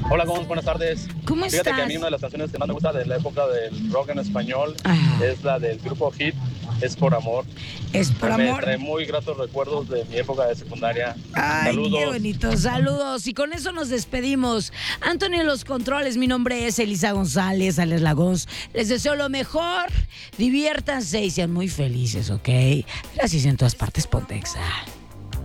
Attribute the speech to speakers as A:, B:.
A: Hola, Gonz, buenas tardes.
B: ¿Cómo
A: Fíjate que a mí
B: estás?
A: una de las canciones que más me gusta de la época del rock en español
B: Ajá.
A: es la del grupo Hit, Es por Amor.
B: Es por
A: Me
B: amor.
A: trae muy gratos recuerdos de mi época de secundaria.
B: Ay, qué
A: Saludos.
B: bonito. Saludos. Y con eso nos despedimos. Antonio en los controles. Mi nombre es Elisa González, Alex Lagons. Les deseo lo mejor. Diviértanse y sean muy felices, ¿ok? Gracias en todas partes, Pontexa.